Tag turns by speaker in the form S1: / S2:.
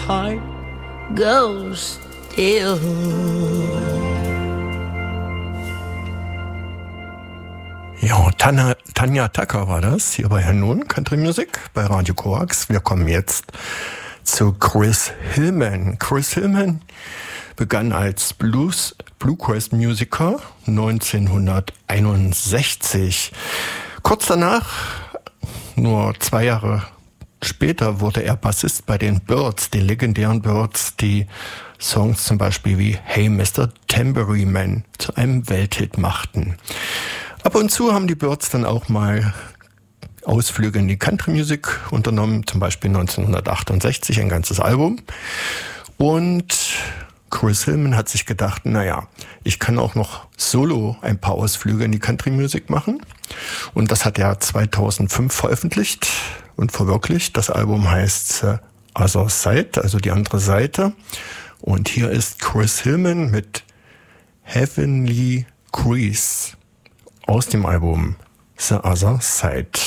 S1: heart goes still.
S2: Ja, Tanja Tucker war das, hier bei Herrn Nun, Country Music, bei Radio Koax. Wir kommen jetzt zu Chris Hillman. Chris Hillman begann als Bluegrass-Musiker 1961. Kurz danach, nur 2 Jahre später, wurde er Bassist bei den Byrds, den legendären Byrds, die Songs zum Beispiel wie Hey Mr. Tambourine Man zu einem Welthit machten. Ab und zu haben die Byrds dann auch mal Ausflüge in die Country Music unternommen, zum Beispiel 1968 ein ganzes Album. Und Chris Hillman hat sich gedacht, naja, ich kann auch noch solo ein paar Ausflüge in die Country Music machen. Und das hat er 2005 veröffentlicht und verwirklicht. Das Album heißt Other Side, also die andere Seite. Und hier ist Chris Hillman mit Heavenly Grease aus dem Album The Other Side.